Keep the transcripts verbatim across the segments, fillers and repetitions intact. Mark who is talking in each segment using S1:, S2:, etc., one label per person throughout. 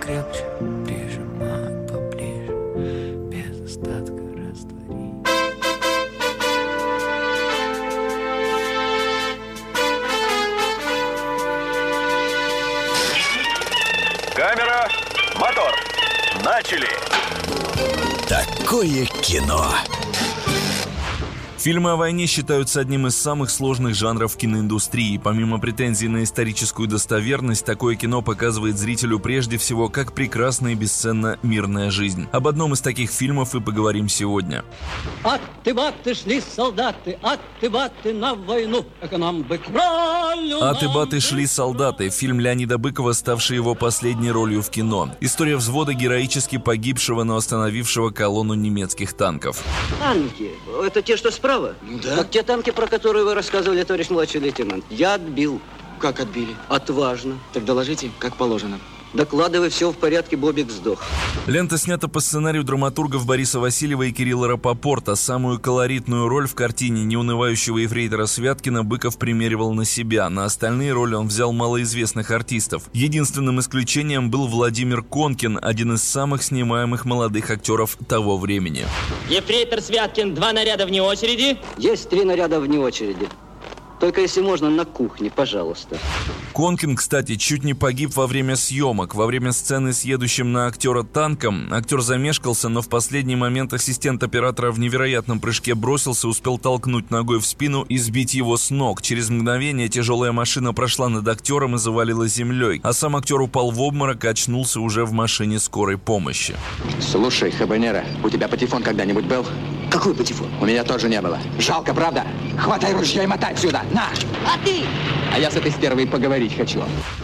S1: крепче прижимай поближе, без остатка раствори.
S2: Камера, мотор, начали!
S3: Такое кино.
S4: Фильмы о войне считаются одним из самых сложных жанров киноиндустрии. Помимо претензий на историческую достоверность, такое кино показывает зрителю прежде всего, как прекрасна и бесценна мирная жизнь. Об одном из таких фильмов и поговорим сегодня.
S5: Аты-баты шли солдаты, аты-баты на войну, как нам бы кралю.
S4: «Аты-баты шли солдаты» – фильм Леонида Быкова, ставший его последней ролью в кино. История взвода героически погибшего, но остановившего колонну немецких танков.
S5: Танки, это те, что справа?
S6: Ну да.
S5: Как те танки, про которые вы рассказывали, товарищ младший лейтенант. Я отбил.
S6: Как отбили?
S5: Отважно.
S6: Так доложите, как положено.
S5: Докладывай, все в порядке, Бобик сдох.
S4: Лента снята по сценарию драматургов Бориса Васильева и Кирилла Рапопорта. Самую колоритную роль в картине неунывающего ефрейтора Святкина Быков примеривал на себя. На остальные роли он взял малоизвестных артистов. Единственным исключением был Владимир Конкин, один из самых снимаемых молодых актеров того времени.
S7: Ефрейтор Святкин, два наряда вне очереди.
S5: Есть три наряда вне очереди. Только если можно на кухне, пожалуйста.
S4: Конкин, кстати, чуть не погиб во время съемок. Во время сцены с едущим на актера танком актер замешкался, но в последний момент ассистент оператора в невероятном прыжке бросился, успел толкнуть ногой в спину и сбить его с ног. Через мгновение тяжелая машина прошла над актером и завалила землей, а сам актер упал в обморок и очнулся уже в машине скорой помощи.
S6: Слушай, Хабанера, у тебя патефон когда-нибудь был?
S5: Какой патефон?
S6: У меня тоже не было. Жалко, правда? Хватай ружье и мотай отсюда! На!
S5: А ты?
S6: А я с этой стервой поговорить хочу.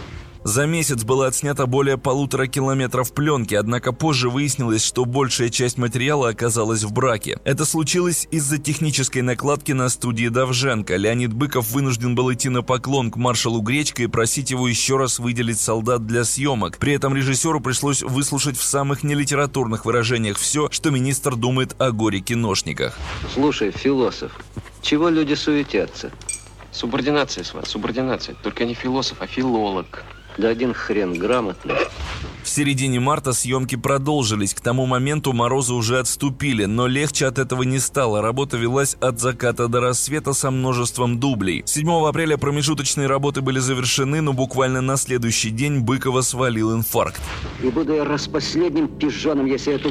S4: За месяц было отснято более полутора километров пленки, однако позже выяснилось, что большая часть материала оказалась в браке. Это случилось из-за технической накладки на студии Довженко. Леонид Быков вынужден был идти на поклон к маршалу Гречко и просить его еще раз выделить солдат для съемок. При этом режиссеру пришлось выслушать в самых нелитературных выражениях все, что министр думает о горе-киношниках.
S5: Слушай, философ, чего люди суетятся?
S8: Субординация, сват, субординация. Только не философ, а филолог.
S5: Да один хрен грамотный.
S4: В середине марта съемки продолжились. К тому моменту морозы уже отступили, но легче от этого не стало. Работа велась от заката до рассвета со множеством дублей. седьмого апреля промежуточные работы были завершены, но буквально на следующий день Быкова свалил инфаркт.
S5: И буду я распоследним пижоном, если я тут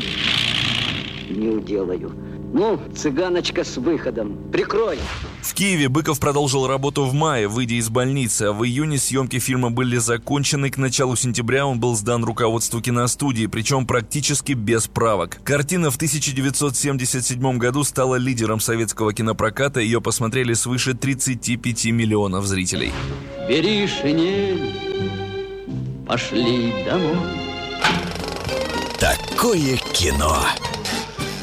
S5: не уделаю. Ну, цыганочка с выходом. Прикрой!
S4: В Киеве Быков продолжил работу в мае, выйдя из больницы, а в июне съемки фильма были закончены. К началу сентября он был сдан руководству киностудии, причем практически без правок. Картина в тысяча девятьсот семьдесят седьмом году стала лидером советского кинопроката, ее посмотрели свыше тридцати пяти миллионов зрителей.
S5: Бери шинель, пошли домой.
S3: Такое кино.